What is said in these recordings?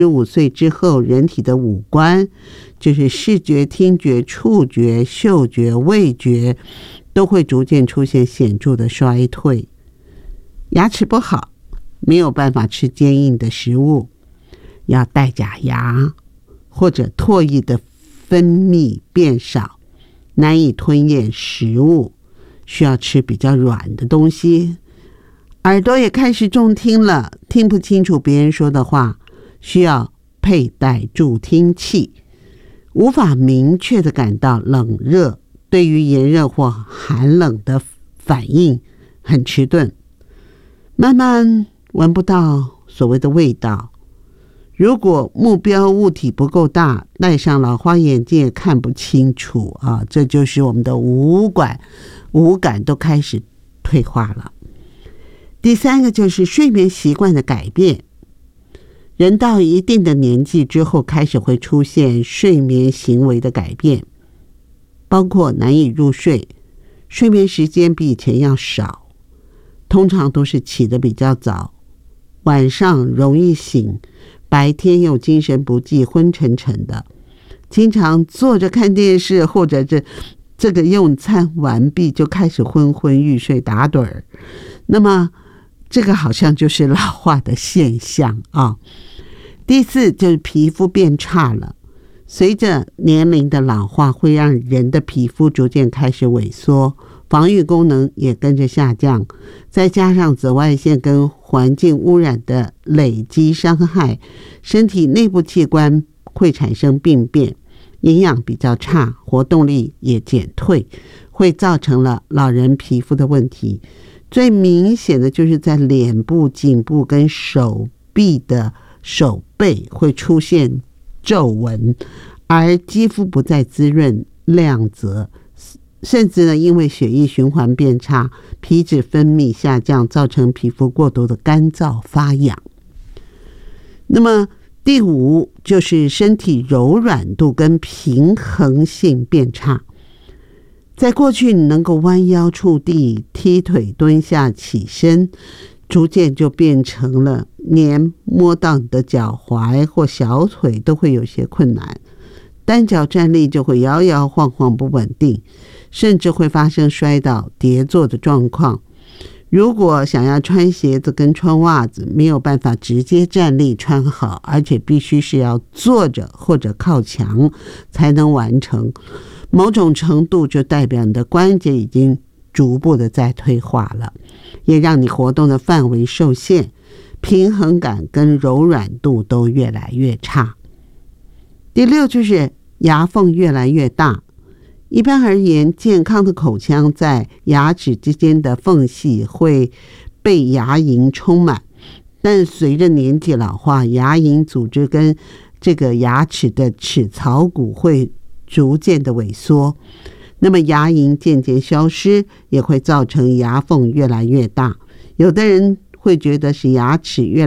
15岁之后，人体的五官，就是视觉、听觉、触觉、嗅觉、味觉，都会逐渐出现显著的衰退。牙齿不好，没有办法吃坚硬的食物，要戴假牙，或者唾液的分泌变少，难以吞咽食物，需要吃比较软的东西。耳朵也开始重听了，听不清楚别人说的话，需要佩戴助听器，无法明确地感到冷热，对于炎热或寒冷的反应很迟钝，慢慢闻不到所谓的味道。如果目标物体不够大，戴上老花眼镜也看不清楚啊，这就是我们的五感都开始退化了。第三个就是睡眠习惯的改变。人到一定的年纪之后，开始会出现睡眠行为的改变，包括难以入睡，睡眠时间比以前要少，通常都是起得比较早，晚上容易醒，白天又精神不济，昏沉沉的，经常坐着看电视，或者这个用餐完毕就开始昏昏欲睡打盹儿。那么这个好像就是老化的现象啊。第四就是皮肤变差了，随着年龄的老化，会让人的皮肤逐渐开始萎缩，防御功能也跟着下降，再加上紫外线跟环境污染的累积伤害，身体内部器官会产生病变，营养比较差，活动力也减退，会造成了老人皮肤的问题。最明显的就是在脸部、颈部跟手臂的手背会出现皱纹，而肌肤不再滋润亮泽，甚至呢，因为血液循环变差，皮脂分泌下降，造成皮肤过度的干燥发痒。那么第五就是身体柔软度跟平衡性变差。在过去你能够弯腰触地、踢腿、蹲下、起身，逐渐就变成了连摸到你的脚踝或小腿都会有些困难，单脚站立就会摇摇晃晃不稳定，甚至会发生摔倒、跌坐的状况。如果想要穿鞋子跟穿袜子，没有办法直接站立穿好，而且必须是要坐着或者靠墙才能完成，某种程度就代表你的关节已经逐步的在退化了，也让你活动的范围受限，平衡感跟柔软度都越来越差。第六就是牙缝越来越大。一般而言，健康的口腔在牙齿之间的缝隙会被牙龈充满，但随着年纪老化，牙龈组织跟这个牙齿的齿槽骨会逐渐的萎缩，那么牙龈渐渐消失，也会造成牙缝越来越大。有的人会觉得是牙齿越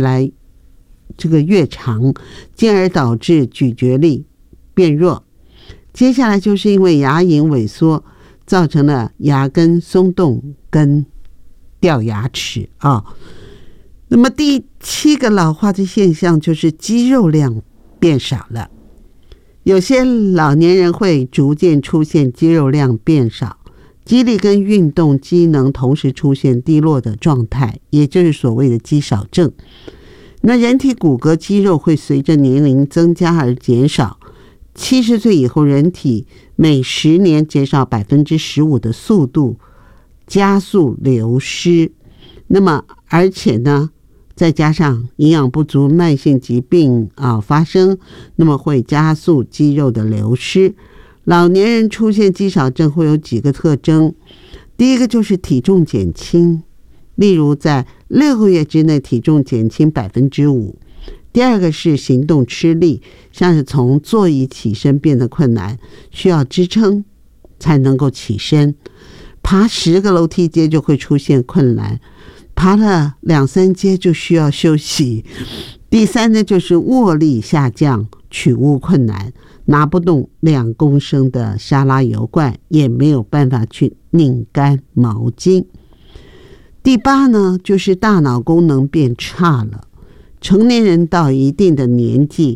长，进而导致咀嚼力变弱。接下来就是因为牙龈萎缩，造成了牙根松动跟掉牙齿啊。那么第七个老化的现象就是肌肉量变少了。有些老年人会逐渐出现肌肉量变少，肌力跟运动机能同时出现低落的状态，也就是所谓的肌少症。那人体骨骼肌肉会随着年龄增加而减少，70岁以后，人体每10年减少15%的速度，加速流失。那么而且呢，再加上营养不足、慢性疾病发生，那么会加速肌肉的流失。老年人出现肌少症会有几个特征，第一个就是体重减轻，例如在6个月之内体重减轻5%。第二个是行动吃力，像是从座椅起身变得困难，需要支撑才能够起身，爬10个楼梯阶就会出现困难，爬了2-3阶就需要休息。第三呢，就是握力下降，取物困难，拿不动2公升的沙拉油罐，也没有办法去拧干毛巾。第8呢，就是大脑功能变差了， 成年人到一定的年纪，